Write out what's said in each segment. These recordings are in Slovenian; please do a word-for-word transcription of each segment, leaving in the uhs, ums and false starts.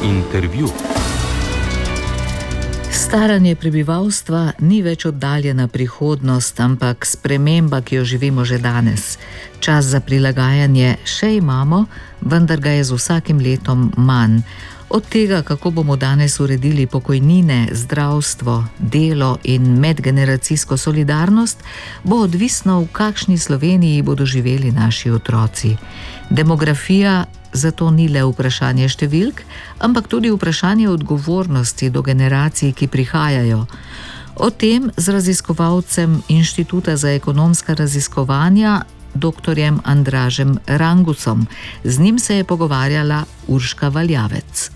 Intervju. Staranje prebivalstva ni več oddaljena prihodnost, ampak sprememba, ki jo živimo že danes. Čas za prilagajanje še imamo, vendar ga je z vsakim letom manj. Od tega, kako bomo danes uredili pokojnine, zdravstvo, delo in medgeneracijsko solidarnost, bo odvisno, v kakšni Sloveniji bodo živeli naši otroci. Demografija zato ni le vprašanje številk, ampak tudi vprašanje odgovornosti do generacij, ki prihajajo. O tem z raziskovalcem Inštituta za ekonomska raziskovanja, doktorjem Andražem Rangusom. Z njim se je pogovarjala Urška Valjavec.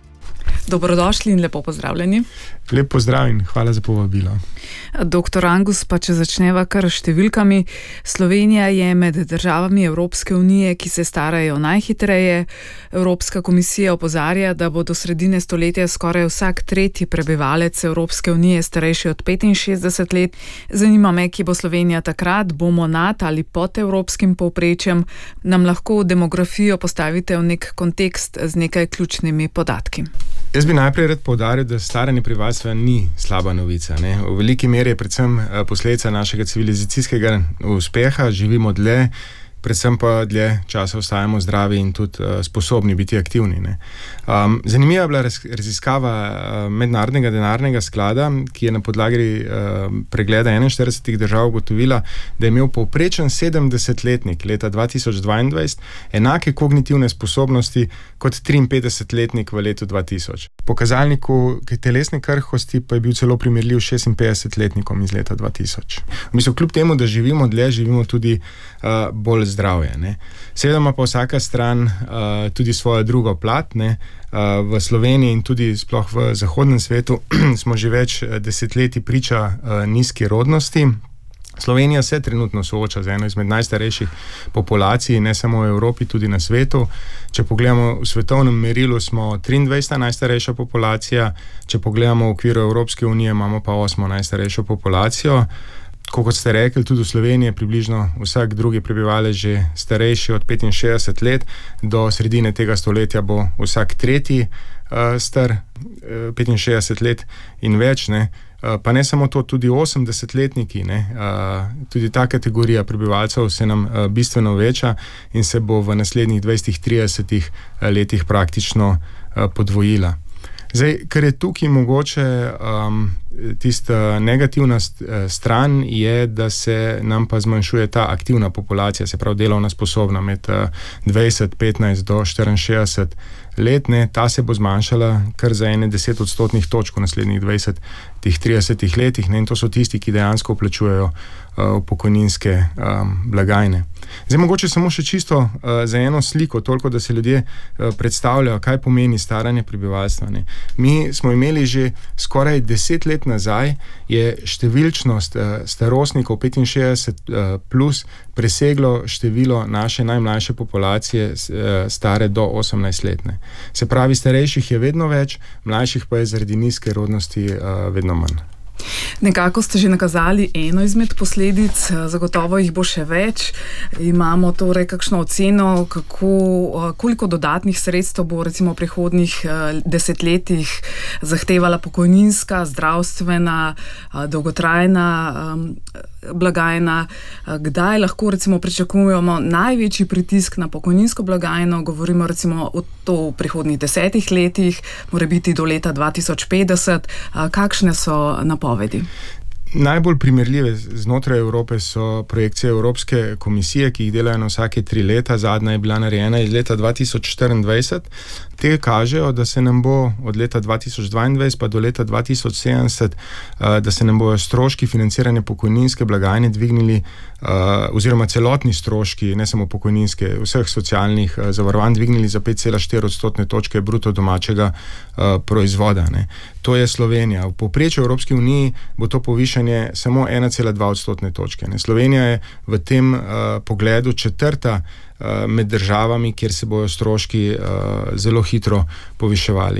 Dobrodošli in lepo pozdravljeni. Lep pozdrav in hvala za povabilo. Doktor Rangus, pa če začneva kar številkami. Slovenija je med državami Evropske unije, ki se starajo najhitreje. Evropska komisija opozarja, da bo do sredine stoletja skoraj vsak tretji prebivalec Evropske unije starejši od petinšestdeset let. Zanima me, kje bo Slovenija takrat, bomo nad ali pod evropskim povprečjem. Nam lahko demografijo postavite v nek kontekst z nekaj ključnimi podatki. Jaz bi najprej rad poudaril, da staranje prebivalstva ni slaba novica. Ne? V veliki meri je predvsem posledica našega civilizacijskega uspeha, živimo dlje, predvsem pa dlje časa ostajamo zdravi in tudi uh, sposobni biti aktivni. Ne? Um, zanimiva je bila raz, raziskava uh, Mednarodnega denarnega sklada, ki je na podlagi uh, pregleda enainštiridesetih držav ugotovila, da je imel povprečen sedemdesetletnik leta dva tisoč dvaindvajset enake kognitivne sposobnosti kot triinpetdesetletnik v letu dva tisoč. Pokazalniku telesne krhkosti pa je bil celo primerljiv šestinpetdesetletnikom iz leta dva tisoč. V bistvu, kljub temu, da živimo dlje, živimo tudi uh, bolj zdravje. Ne. Seveda ima pa vsaka stran uh, tudi svojo drugo plat. Ne. Uh, v Sloveniji in tudi sploh v zahodnem svetu smo že več desetletij priča uh, nizki rodnosti. Slovenija se trenutno sooča z eno izmed najstarejših populacij, ne samo v Evropi, tudi na svetu. Če pogledamo v svetovnem merilu, smo triindvajseta najstarejša populacija, če pogledamo v okviru Evropske unije, imamo pa osmo najstarejšo populacijo. Kot ste rekli, tudi v Sloveniji je približno vsak drugi prebivalec že starejši od petinšestdeset let, do sredine tega stoletja bo vsak tretji uh, star uh, petinšestdeset let in več, ne. Uh, pa ne samo to, tudi osemdesetletniki, ne, uh, tudi ta kategorija prebivalcev se nam uh, bistveno veča in se bo v naslednjih dvajsetih tridesetih letih praktično uh, podvojila. Zdaj, kar je tukaj mogoče um, tista negativna stran, je, da se nam pa zmanjšuje ta aktivna populacija, se pravi delovna sposobna med uh, dvajset, petnajst do štiriinšestdeset let, ne, ta se bo zmanjšala kar za ene deset odstotnih točk v naslednjih dvajsetih, tridesetih letih, ne, in to so tisti, ki dejansko vplačujejo v pokojninske um, blagajne. Zdaj, mogoče samo še čisto uh, za eno sliko, toliko, da se ljudje uh, predstavljajo, kaj pomeni staranje prebivalstva. Ne. Mi smo imeli že skoraj deset let nazaj, je številčnost uh, starostnikov petinšestdeset uh, plus preseglo število naše najmlajše populacije uh, stare do osemnajst let. Ne. Se pravi, starejših je vedno več, mlajših pa je zaradi nizke rodnosti uh, vedno manj. Nekako ste že nakazali eno izmed posledic, zagotovo jih bo še več. Imamo torej kakšno oceno, kako, koliko dodatnih sredstev bo recimo v prihodnjih desetletjih zahtevala pokojninska, zdravstvena, dolgotrajna blagajna. Kdaj lahko recimo pričakujemo največji pritisk na pokojninsko blagajno, govorimo recimo o to v prihodnjih desetih letih, mora biti do leta dva tisoč petdeset. Kakšne so napovedi? Najbolj primerljive znotraj Evrope so projekcije Evropske komisije, ki jih delajo na vsake tri leta. Zadnja je bila narejena iz leta dva tisoč štiriindvajset. Te kažejo, da se nam bo od leta dva tisoč dvaindvajset pa do leta dva tisoč sedemdeset, da se nam bojo stroški financiranja pokojninske blagajne dvignili, oziroma celotni stroški, ne samo pokojninske, vseh socialnih zavarovanj dvignili za pet cela štiri odstotne točke bruto domačega proizvoda. Ne. To je Slovenija. V povprečju Evropske unije bo to povišanje samo ena cela dva odstotne točke. Ne. Slovenija je v tem uh, pogledu četrta uh, med državami, kjer se bojo stroški uh, zelo hitro poviševali.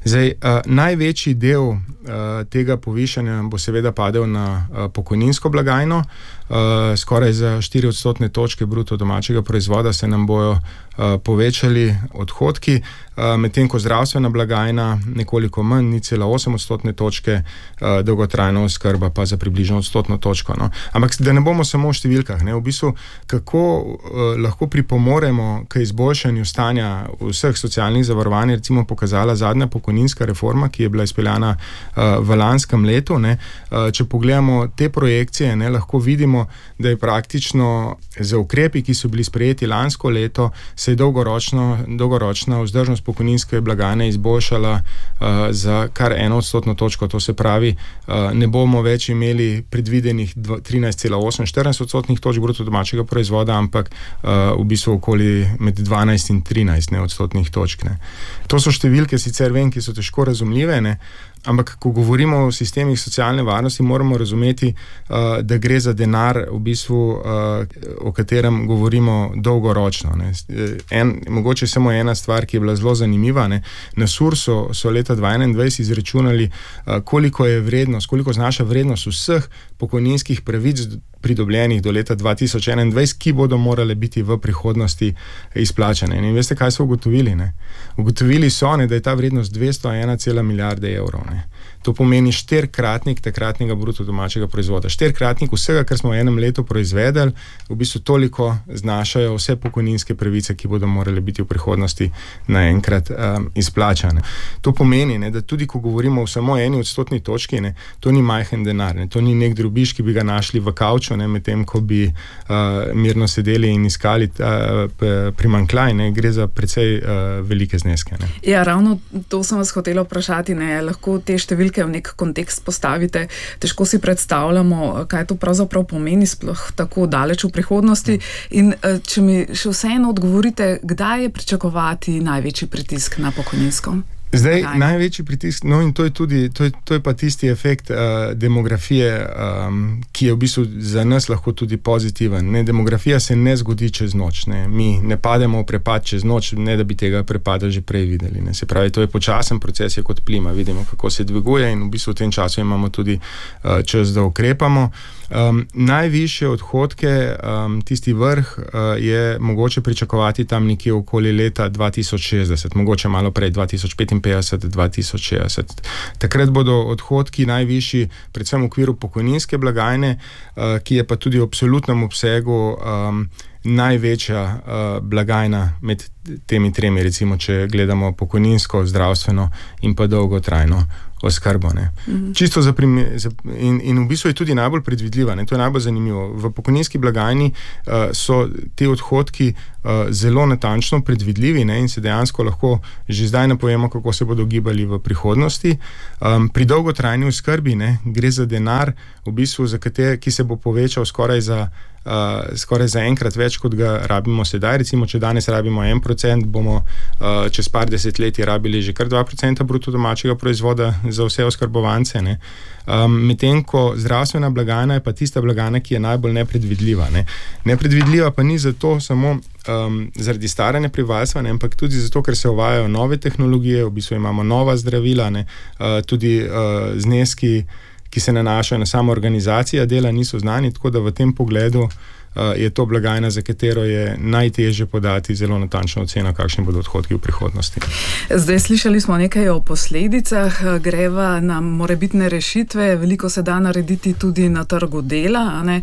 Zdaj, uh, največji del uh, tega povišanja bo seveda padel na uh, pokojninsko blagajno, uh, skoraj za štiri odstotne točke bruto domačega proizvoda se nam bojo uh, povečali odhodki, uh, medtem ko zdravstvena blagajna nekoliko manj, nič cela osem odstotne točke, uh, dolgotrajna oskrba pa za približno odstotno točko. No. Ampak da ne bomo samo v številkah, ne, v bistvu, kako uh, lahko pripomoremo k izboljšanju stanja vseh socialnih zavarovanj, recimo pokazala zadnja pokojninska reforma, ki je bila izpeljana uh, v lanskem letu. Ne. Uh, če pogledamo te projekcije, ne, lahko vidimo, da je praktično za ukrepi, ki so bili sprejeti lansko leto, se je dolgoročno, dolgoročna vzdržnost pokojninske blagajne izboljšala uh, za kar eno odstotno točko. To se pravi, uh, ne bomo več imeli predvidenih trinajst cela osem, štirinajst odstotnih točk bruto domačega proizvoda, ampak uh, v bistvu okoli med dvanajst in trinajst ne, odstotnih točk. Ne. To so številke, sicer vem, ki so težko razumljive, ne, ampak ko govorimo o sistemih socialne varnosti, moramo razumeti, uh, da gre za denar, v bistvu, uh, o katerem govorimo dolgoročno. Ne. En, mogoče samo ena stvar, ki je bila zelo zanimiva. Ne. Na Sursu so leta dva tisoč enaindvajset izračunali, uh, koliko je vrednost, koliko znaša vrednost vseh pokojninskih pravic pridobljenih do leta dva tisoč enaindvajset, ki bodo morale biti v prihodnosti izplačane. In veste, kaj so ugotovili? Ne? Ugotovili so, ne, da je ta vrednost dvesto ena cela milijarde evrov. Ne? To pomeni štirikratnik takratnega bruto domačega proizvoda. Štirikratnik vsega, kar smo v enem letu proizvedeli, v bistvu toliko znašajo vse pokojninske pravice, ki bodo morale biti v prihodnosti naenkrat um, izplačane. To pomeni, ne, da tudi ko govorimo o samo eni odstotni točki, ne, to ni majhen denar, ne, to ni nek drobiž, ki bi ga našli v kavču, medtem ko bi uh, mirno sedeli in iskali uh, primanjkljaj, ne, gre za precej uh, velike zneske. Ne. Ja, ravno to sem vas hotela vprašati, ne, lahko te številke v nek kontekst postavite, težko si predstavljamo, kaj to pravzaprav pomeni sploh tako daleč v prihodnosti in če mi še vseeno odgovorite, kdaj je pričakovati največji pritisk na pokojninsko? Zdaj, Kaj? največji pritisk, no in to je tudi, to je, to je pa tisti efekt uh, demografije, um, ki je v bistvu za nas lahko tudi pozitiven. Ne, demografija se ne zgodi čez noč, ne. Mi ne pademo v prepad čez noč, ne da bi tega prepada že prej videli. Ne. Se pravi, to je počasen proces, je kot plima, vidimo, kako se dviguje in v bistvu v tem času imamo tudi uh, čas, da ukrepamo. Um, najvišje odhodke, um, tisti vrh, uh, je mogoče pričakovati tam nekje okoli leta dva tisoč šestdeset, mogoče malo prej, dva tisoč petinpetdeset, dva tisoč šestdeset. Takrat bodo odhodki najvišji, predvsem v okviru pokojninske blagajne, uh, ki je pa tudi v absolutnem obsegu um, največja uh, blagajna med temi tremi, recimo, če gledamo pokojninsko, zdravstveno in pa dolgotrajno oskrbo. Mm-hmm. Čisto za primer, za, in, in v bistvu je tudi najbolj predvidljiva, ne, to je najbolj zanimivo. V pokojninski blagajni uh, so te odhodki uh, zelo natančno predvidljivi, ne, in se dejansko lahko že zdaj napovemo, kako se bodo gibali v prihodnosti. Um, pri dolgotrajni oskrbi, ne, gre za denar, v bistvu, za kater, ki se bo povečal skoraj za Uh, skoraj za enkrat več, kot ga rabimo sedaj. Recimo, če danes rabimo en procent, bomo uh, čez par desetletij rabili že kar dva procenta bruto domačega proizvoda za vse oskrbovance. Ne. Um, medtem ko zdravstvena blagajna je pa tista blagajna, ki je najbolj nepredvidljiva. Ne. Nepredvidljiva pa ni zato samo um, zaradi staranja prebivalstva, ne, ampak tudi zato, ker se uvajajo nove tehnologije, v bistvu imamo nova zdravila, ne, uh, tudi uh, zneski, ki se nanašajo na samo organizacijo dela, niso znani, tako da v tem pogledu uh, je to blagajna, za katero je najtežje podati zelo natančno oceno, kakšni bodo odhodki v prihodnosti. Zdaj slišali smo nekaj o posledicah, greva na morebitne rešitve, veliko se da narediti tudi na trgu dela. Ne?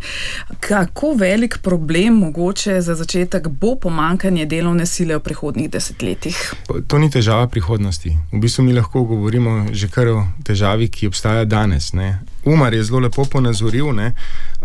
Kako velik problem mogoče za začetek bo pomanjkanje delovne sile v prihodnjih desetletjih? To ni težava prihodnosti. V bistvu mi lahko govorimo že kar o težavi, ki obstaja danes. Ne? Umar je zelo lepo ponazoril, ne,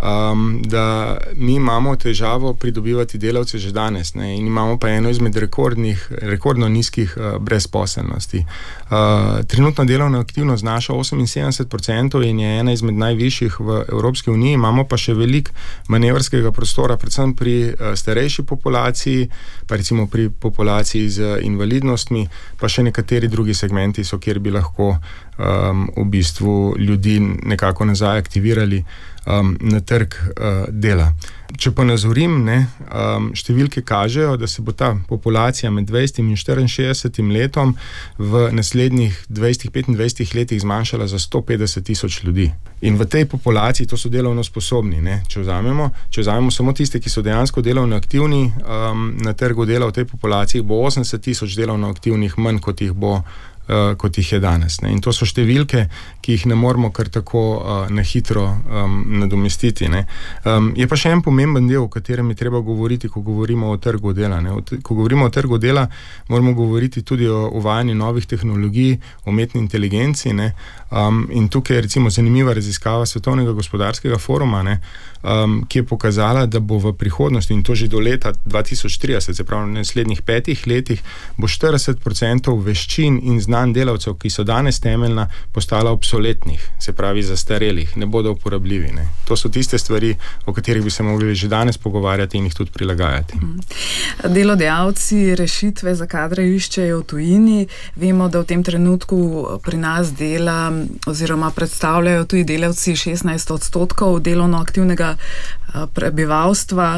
um, da mi imamo težavo pridobivati delavce že danes, ne, in imamo pa eno izmed rekordnih, rekordno nizkih uh, brezposelnosti. Uh, trenutna delovna aktivnost znaša oseminsedemdeset procentov in je ena izmed najvišjih v Evropski uniji, imamo pa še veliko manevrskega prostora, predvsem pri uh, starejši populaciji, pa recimo pri populaciji z invalidnostmi, pa še nekateri drugi segmenti so, kjer bi lahko um, v bistvu ljudi nekako nekako nazaj aktivirali um, na trg uh, dela. Če pa nazorim, ne, um, številke kažejo, da se bo ta populacija med dvajsetim in štiriinšestdesetim letom v naslednjih dvajsetih, petindvajsetih letih zmanjšala za sto petdeset tisoč ljudi. In v tej populaciji, to so delovno sposobni, ne, če vzamemo, če vzamemo samo tiste, ki so dejansko delovno aktivni um, na trgu dela, v tej populaciji bo osemdeset tisoč delovno aktivnih manj, kot jih bo Uh, kot jih je danes. Ne. In to so številke, ki jih ne moramo kar tako uh, na hitro um, nadomestiti. Ne. Um, je pa še en pomemben del, o katerem je treba govoriti, ko govorimo o trgu dela. Ne. Ko govorimo o trgu dela, moramo govoriti tudi o uvajanju novih tehnologij, umetni inteligenci. Ne. Um, in tukaj je recimo zanimiva raziskava Svetovnega gospodarskega foruma, ne, um, ki je pokazala, da bo v prihodnosti, in to že do leta dva tisoč trideset, se pravi v naslednjih petih letih, bo štirideset procentov veščin in znanj delavcev, ki so danes temeljna, postala obsoletnih, se pravi zastarelih, ne bodo uporabljivi. Ne. To so tiste stvari, o katerih bi se mogli že danes pogovarjati in jih tudi prilagajati. Delodajalci rešitve za kadre iščejo v tujini. Vemo, da v tem trenutku pri nas dela oziroma predstavljajo tudi delavci šestnajst odstotkov delovno aktivnega prebivalstva.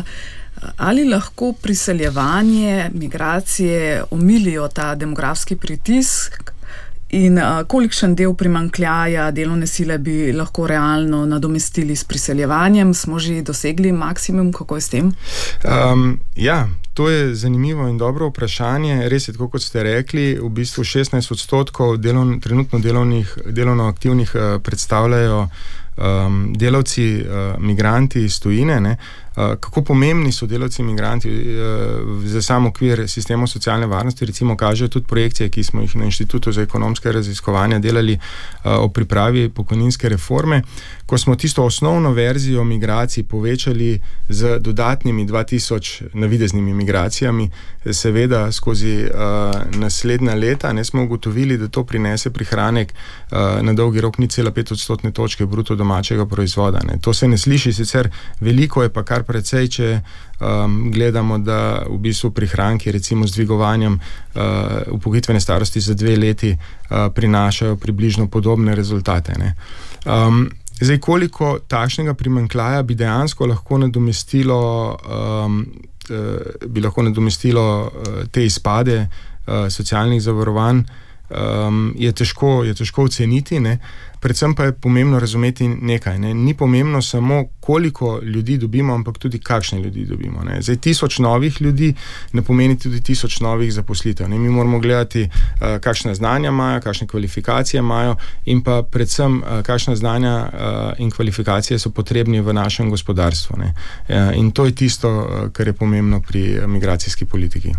Ali lahko priseljevanje, migracije omilijo ta demografski pritisk in kolikšen del primanjkljaja delovne sile bi lahko realno nadomestili s priseljevanjem? Smo že dosegli maksimum, kako je s tem? Um, ja, to je zanimivo in dobro vprašanje. Res je, tako kot ste rekli, v bistvu šestnajst odstotkov delovn, trenutno delovnih, delovno aktivnih uh, predstavljajo um, delavci, uh, migranti iz tujine, ne. Uh, kako pomembni so delavci migranti uh, za sam okvir sistemov socialne varnosti, recimo kažejo tudi projekcije, ki smo jih na Inštitutu za ekonomske raziskovanja delali uh, o pripravi pokojninske reforme, ko smo tisto osnovno verzijo migracij povečali z dodatnimi dva tisoč navideznimi migracijami, seveda skozi uh, naslednja leta ne smo ugotovili, da to prinese prihranek uh, na dolgi rok nič cela pet odstotne točke bruto domačega proizvoda. Ne. To se ne sliši sicer veliko, je pa kar precej, če um, gledamo, da v bistvu prihranki recimo z dvigovanjem uh, upokojitvene starosti za dve leti uh, prinašajo približno podobne rezultate. Ne. Um, zdaj, koliko takšnega primanjkljaja bi dejansko lahko nadomestilo, um, uh, bi lahko nadomestilo uh, te izpade uh, socialnih zavarovanj, um, je težko, je težko oceniti, ne. Predvsem pa je pomembno razumeti nekaj. Ne. Ni pomembno samo, koliko ljudi dobimo, ampak tudi kakšne ljudi dobimo. Ne. Zdaj, tisoč novih ljudi ne pomeni tudi tisoč novih zaposlitev. Ne. Mi moramo gledati, uh, kakšna znanja imajo, kakšne kvalifikacije imajo in pa predvsem, uh, kakšna znanja uh, in kvalifikacije so potrebni v našem gospodarstvu. Ne. Uh, in to je tisto, uh, kar je pomembno pri migracijski politiki.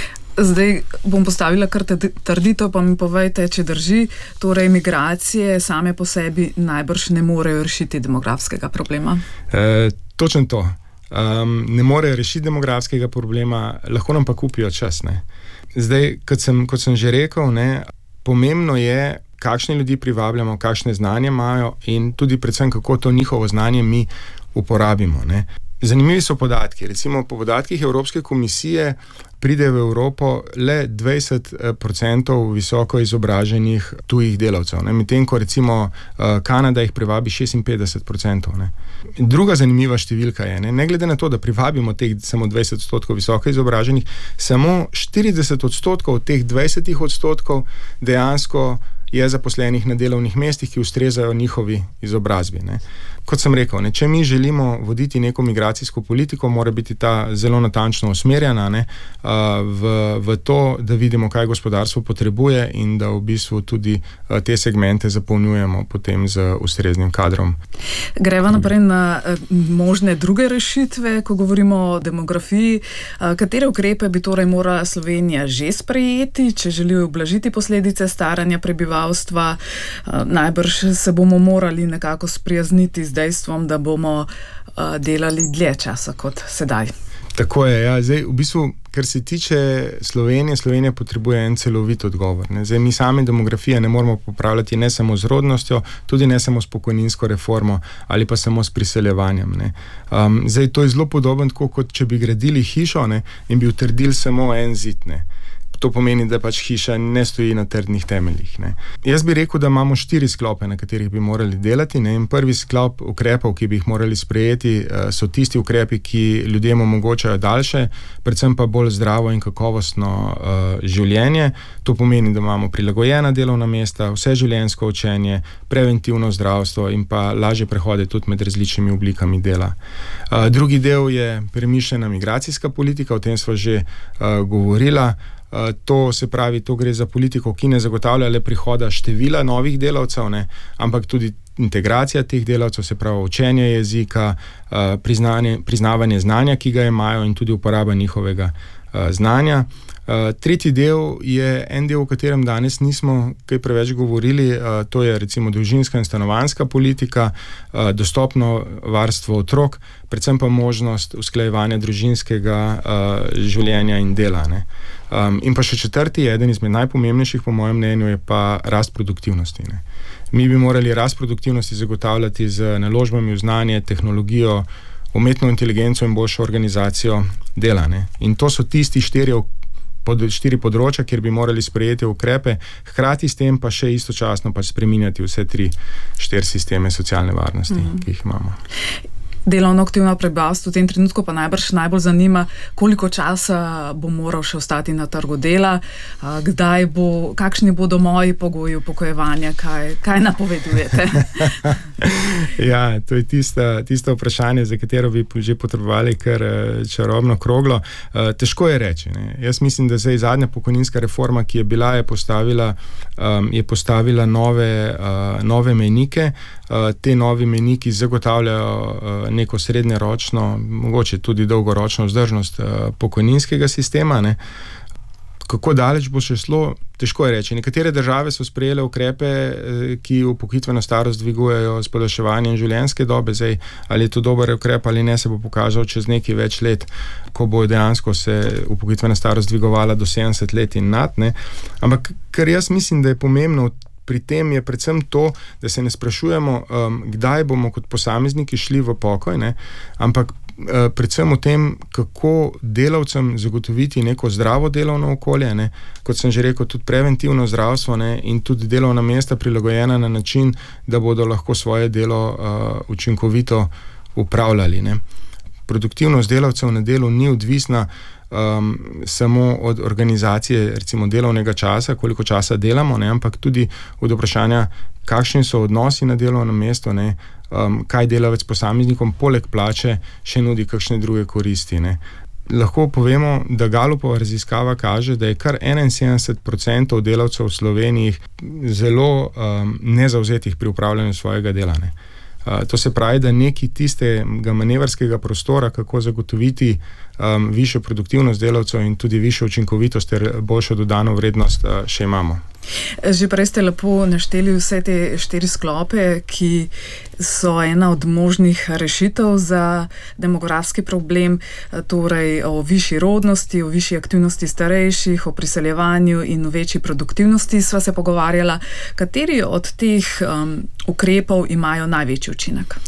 Zdaj bom postavila kar trditev, pa mi povejte, če drži. Torej, migracije same po sebi najbrž ne morejo rešiti demografskega problema? E, točno to. Um, ne morejo rešiti demografskega problema, lahko nam pa kupijo čas. Ne. Zdaj, kot sem, kot sem že rekel, ne, pomembno je, kakšne ljudi privabljamo, kakšne znanje imajo in tudi predvsem, kako to njihovo znanje mi uporabimo. Ne. Zanimivi so podatki. Recimo po podatkih Evropske komisije pride v Evropo le dvajset procentov visoko izobraženih tujih delavcev. Medtem ko recimo Kanada jih privabi šestinpetdeset procentov. Ne. Druga zanimiva številka je, ne, ne glede na to, da privabimo teh samo dvajset odstotkov visoko izobraženih, samo štirideset odstotkov teh dvajsetih odstotkov dejansko je zaposlenih na delovnih mestih, ki ustrezajo njihovi izobrazbi. Ne. Kot sem rekel, ne, če mi želimo voditi neko migracijsko politiko, mora biti ta zelo natančno usmerjena, ne, v, v to, da vidimo, kaj gospodarstvo potrebuje in da v bistvu tudi te segmente zapolnjujemo potem z ustreznim kadrom. Greva naprej na možne druge rešitve, ko govorimo o demografiji. Katere ukrepe bi torej morala Slovenija že sprejeti, če želi ublažiti posledice staranja prebivalstva? Najbrž se bomo morali nekako sprijazniti z dejstvom, da bomo uh, delali dlje časa kot sedaj. Tako je, ja. Zdaj, v bistvu, kar se tiče Slovenije, Slovenija potrebuje en celovit odgovor. Ne. Zdaj, mi sami demografije ne moramo popravljati ne samo z rodnostjo, tudi ne samo s pokojninsko reformo ali pa samo s priseljevanjem. Ne. Um, zdaj, to je zelo podobno, tako kot če bi gradili hišo, ne, in bi utrdili samo en zid. Ne. to pomeni, da pač hiša ne stoji na trdnih temeljih. Ne. Jaz bi rekel, da imamo štiri sklope, na katerih bi morali delati. Ne. In prvi sklop ukrepov, ki bi jih morali sprejeti, so tisti ukrepi, ki ljudem omogočajo daljše, predvsem pa bolj zdravo in kakovostno uh, življenje. To pomeni, da imamo prilagojena delovna mesta, vseživljenjsko učenje, preventivno zdravstvo in pa lažje prehode tudi med različnimi oblikami dela. Uh, drugi del je premišljena migracijska politika, o tem sva že uh, govorila. Uh, to se pravi, to gre za politiko, ki ne zagotavlja le prihoda števila novih delavcev, ne, ampak tudi integracija teh delavcev, se pravi učenje jezika, uh, priznanje, priznavanje znanja, ki ga imajo in tudi uporaba njihovega uh, znanja. Uh, tretji del je en del, o katerem danes nismo kaj preveč govorili, uh, to je recimo družinska in stanovanjska politika, uh, dostopno varstvo otrok, predvsem pa možnost usklajevanja družinskega uh, življenja in dela. Ne. Um, in pa še četrti, eden izmed najpomembnejših po mojem mnenju, je pa rast produktivnosti. Ne. Mi bi morali rast produktivnosti zagotavljati z naložbami v znanje, tehnologijo, umetno inteligenco in boljšo organizacijo dela. Ne. In to so tisti štiri pod štiri področja, kjer bi morali sprejeti ukrepe, hkrati s tem pa še istočasno pa spreminjati vse tri, štiri sisteme socialne varnosti, mm-hmm. ki jih imamo. Delovno aktivno prebivalstvo v tem trenutku pa najbrž najbolj zanima, koliko časa bo moral še ostati na trgu dela, kdaj bo, kakšni bodo moji pogoji upokojevanja, kaj, kaj napovedujete? Ja, to je tista, tista vprašanje, za katero bi že potrebovali kar čarobno kroglo. Težko je reči. Ne? Jaz mislim, da zdaj zadnja pokojninska reforma, ki je bila, je postavila, um, je postavila nove, uh, nove mejnike. Uh, te novi mejniki zagotavljajo uh, neko srednjeročno, mogoče tudi dolgoročno vzdržnost uh, pokojninskega sistema. Ne. Kako daleč bo še šlo, težko je reči. Nekatere države so sprejele ukrepe, ki upokojitveno starost dvigujejo s podaljševanjem življenjske dobe. Zdaj, ali je to dober ukrep ali ne, se bo pokazal čez nekaj več let, ko bo dejansko se upokojitvena starost dvigovala do sedemdeset let in nad. Ne. Ampak kar jaz mislim, da je pomembno pri tem, je predvsem to, da se ne sprašujemo, um, kdaj bomo kot posamezniki šli v pokoj, ne, ampak uh, predvsem o tem, kako delavcem zagotoviti neko zdravo delovno okolje, ne, kot sem že rekel, tudi preventivno zdravstvo, ne, in tudi delovna mesta prilagojena na način, da bodo lahko svoje delo uh, učinkovito upravljali. Ne. Produktivnost delavcev na delu ni odvisna Um, samo od organizacije recimo delovnega časa, koliko časa delamo, ne, ampak tudi od vprašanja, kakšni so odnosi na delovnem mestu, ne, um, kaj delavec posameznikom poleg plače še nudi kakšne druge koristi. Ne. Lahko povemo, da Galupova raziskava kaže, da je kar enainsedemdeset procentov delavcev v Sloveniji zelo um, nezavzetih pri upravljanju svojega dela. Ne. Uh, to se pravi, da neki tistega manevrskega prostora, kako zagotoviti um, višjo produktivnost delavcev in tudi višjo učinkovitost ter boljšo dodano vrednost, uh, še imamo. Že prej ste lepo našteli vse te štiri sklope, ki so ena od možnih rešitev za demografski problem, torej o višji rodnosti, o višji aktivnosti starejših, o priseljevanju in o večji produktivnosti sva se pogovarjala. Kateri od teh um, ukrepov imajo največji učinek?